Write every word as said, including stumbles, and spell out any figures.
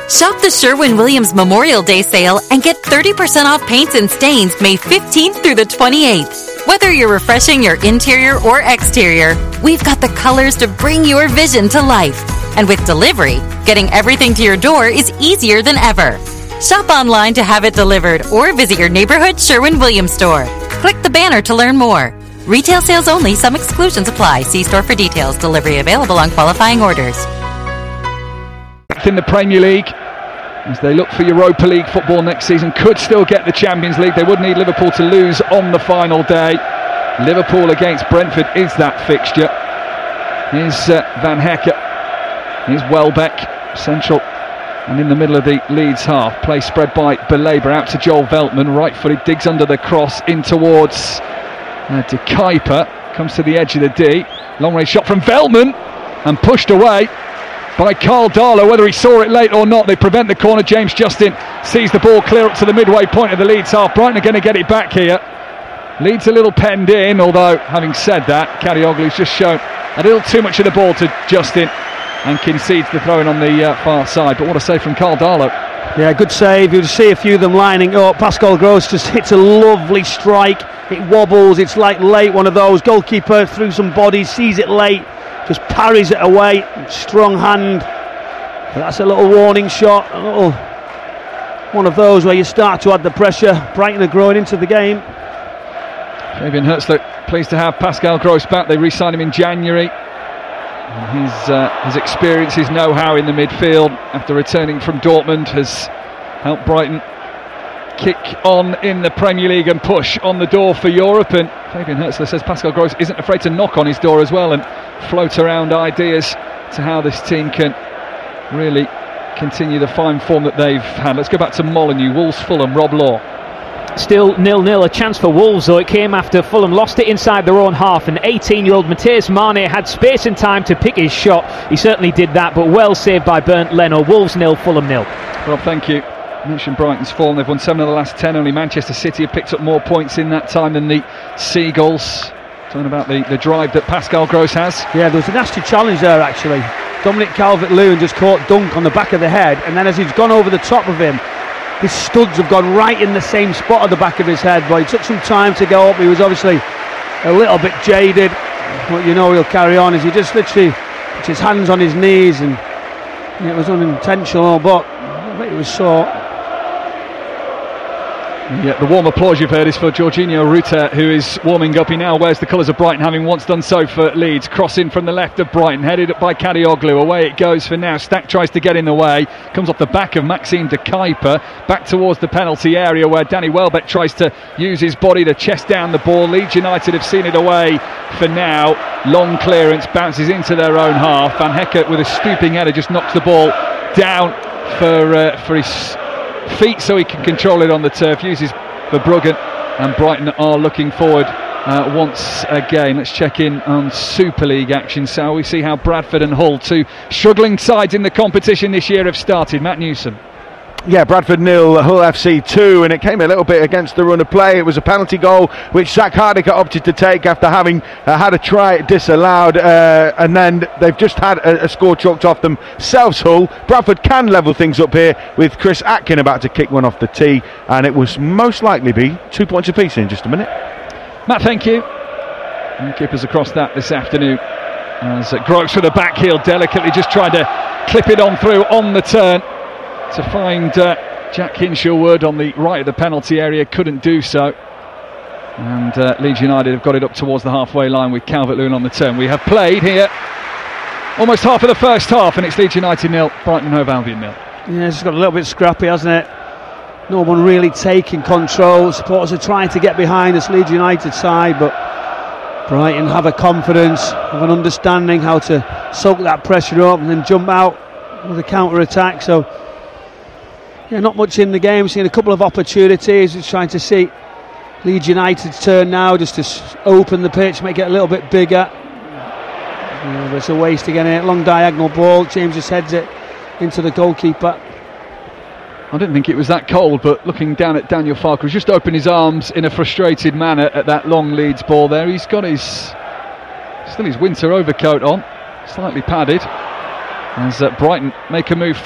Shop the Sherwin-Williams Memorial Day sale and get thirty percent off paints and stains May fifteenth through the twenty-eighth. Whether you're refreshing your interior or exterior, we've got the colors to bring your vision to life. And with delivery, getting everything to your door is easier than ever. Shop online to have it delivered or visit your neighborhood Sherwin-Williams store. Click the banner to learn more. Retail sales only. Some exclusions apply. See store for details. Delivery available on qualifying orders. In the Premier League, as they look for Europa League football next season, could still get the Champions League. They would need Liverpool to lose on the final day. Liverpool against Brentford is that fixture. Here's uh, Van Hekke. Here's Welbeck, central and in the middle of the Leeds half. Play spread by Belabor out to Joel Veltman. Right footed, digs under the cross in towards uh, De Kuyper. Comes to the edge of the D. Long range shot from Veltman and pushed away by Carl Darlow. Whether he saw it late or not, they prevent the corner. James Justin sees the ball clear up to the midway point of the Leeds half. Brighton are going to get it back here. Leeds a little penned in, although having said that, Karagioglu's just shown a little too much of the ball to Justin and concedes the throw-in on the uh, far side. But what a save from Carl Darlow. Yeah, good save. You'll see a few of them lining up. Pascal Gross just hits a lovely strike. It wobbles. It's like late one of those. Goalkeeper through some bodies, sees it late, just parries it away. Strong hand. But that's a little warning shot. A little one of those where you start to add the pressure. Brighton are growing into the game. Fabian Herzler pleased to have Pascal Gross back. They re-signed him in January. And his, uh, his experience, his know-how in the midfield after returning from Dortmund has helped Brighton kick on in the Premier League and push on the door for Europe. And Fabian Herzler says Pascal Gross isn't afraid to knock on his door as well and float around ideas to how this team can really continue the fine form that they've had. Let's go back to Molineux. Wolves Fulham, Rob Law. Still nil nil, a chance for Wolves, though it came after Fulham lost it inside their own half, and eighteen-year-old Matthias Mane had space and time to pick his shot. He certainly did that, but well saved by Bernd Leno. Wolves nil, Fulham nil. Rob, thank you. I mentioned Brighton's form. They've won seven of the last ten. Only Manchester City have picked up more points in that time than the Seagulls. Talking about the, the drive that Pascal Gross has. Yeah, there was a nasty challenge there, actually. Dominic Calvert-Lewin just caught Dunk on the back of the head, and then as he's gone over the top of him, his studs have gone right in the same spot at the back of his head. But he took some time to go up. He was obviously a little bit jaded. But you know he'll carry on as he just literally puts his hands on his knees, and it was unintentional, but I think it was sore. Yeah, the warm applause you've heard is for Jorginho Rutter, who is warming up. He now wears the colours of Brighton, having once done so for Leeds. Crossing from the left of Brighton, headed up by Karagioglu. Away it goes for now. Stack tries to get in the way. Comes off the back of Maxime De Kuyper. Back towards the penalty area where Danny Welbeck tries to use his body to chest down the ball. Leeds United have seen it away for now. Long clearance, bounces into their own half. Van Hekke with a stooping header just knocks the ball down for, uh, for his feet so he can control it on the turf. Uses Verbruggen, and Brighton are looking forward uh, once again. Let's check in on Super League action. So we see how Bradford and Hull, two struggling sides in the competition this year, have started. Matt Newsom. Yeah, Bradford nil, Hull F C two, and it came a little bit against the run of play. It was a penalty goal which Zach Hardiker opted to take after having uh, had a try disallowed, uh, and then they've just had a, a score chalked off themselves. Hull. Bradford can level things up here with Chris Atkin about to kick one off the tee, and it was most likely be two points apiece in just a minute. Matt, thank you. And keepers across that this afternoon as uh, Gross with a back heel delicately just tried to clip it on through on the turn to find uh, Jack Hinshelwood on the right of the penalty area. Couldn't do so, and uh, Leeds United have got it up towards the halfway line with Calvert-Lewin on the turn. We have played here almost half of the first half, and it's Leeds United nil, Brighton Hove Albion nil. Yeah, it's got a little bit scrappy, hasn't it? No one really taking control. Supporters are trying to get behind this Leeds United side, but Brighton have a confidence, have an understanding how to soak that pressure up and then jump out with a counter attack. So yeah, not much in the game. Seeing a couple of opportunities. Just trying to see Leeds United's turn now, just to s- open the pitch, make it a little bit bigger. Yeah, but it's a waste again. A long diagonal ball. James just heads it into the goalkeeper. I didn't think it was that cold, but looking down at Daniel Farke, who's just opened his arms in a frustrated manner at that long Leeds ball there. He's got his still his winter overcoat on, slightly padded, as uh, Brighton make a move